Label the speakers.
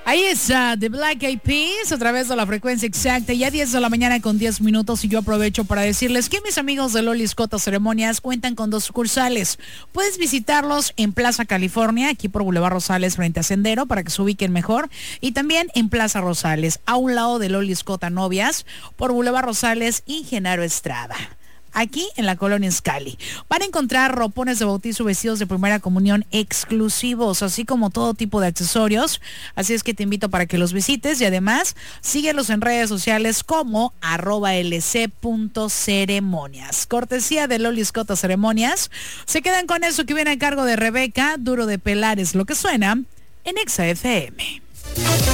Speaker 1: Ahí está, The Black Eyed Peas, a través de la frecuencia exacta, ya 10 de la mañana con 10 minutos, y yo aprovecho para decirles que mis amigos de Loli Scott Ceremonias cuentan con 2 sucursales. Puedes visitarlos en Plaza California, aquí por Boulevard Rosales frente a Sendero, para que se ubiquen mejor, y también en Plaza Rosales, a un lado de Loli Scott Novias, por Boulevard Rosales y Genaro Estrada. Aquí en la colonia Scali. Van a encontrar ropones de bautizo, vestidos de primera comunión exclusivos, así como todo tipo de accesorios. Así es que te invito para que los visites y además síguelos en redes sociales como @lc.ceremonias. Cortesía de Loli Scott Ceremonias. Se quedan con eso que viene a cargo de Rebeca. Duro de pelar es lo que suena en Exa FM.